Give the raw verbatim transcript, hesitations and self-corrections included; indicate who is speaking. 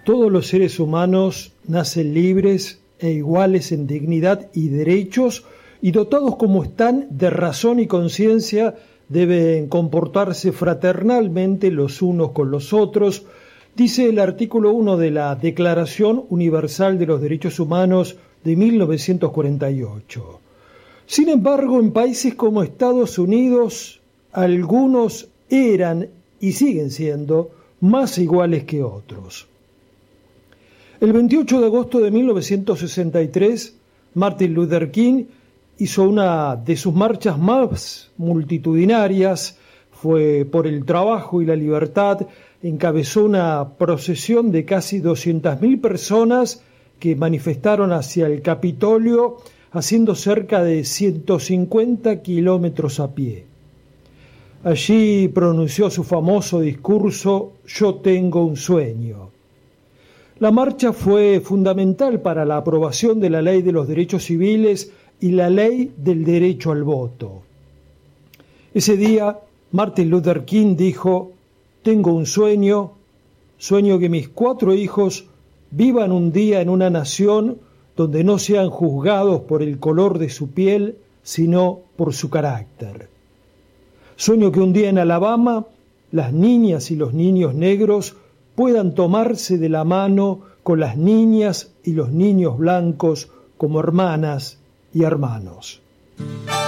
Speaker 1: Todos los seres humanos nacen libres e iguales en dignidad y derechos, y dotados como están de razón y conciencia, deben comportarse fraternalmente los unos con los otros, dice el artículo uno de la Declaración Universal de los Derechos Humanos de mil novecientos cuarenta y ocho. Sin embargo, en países como Estados Unidos, algunos eran y siguen siendo más iguales que otros. El veintiocho de agosto de mil novecientos sesenta y tres, Martin Luther King hizo una de sus marchas más multitudinarias, fue por el trabajo y la libertad, encabezó una procesión de casi doscientas mil personas que manifestaron hacia el Capitolio, haciendo cerca de ciento cincuenta kilómetros a pie. Allí pronunció su famoso discurso «Yo tengo un sueño». La marcha fue fundamental para la aprobación de la Ley de los Derechos Civiles y la Ley del Derecho al Voto. Ese día, Martin Luther King dijo: «Tengo un sueño, sueño que mis cuatro hijos vivan un día en una nación donde no sean juzgados por el color de su piel, sino por su carácter. Sueño que un día en Alabama las niñas y los niños negros puedan tomarse de la mano con las niñas y los niños blancos como hermanas y hermanos».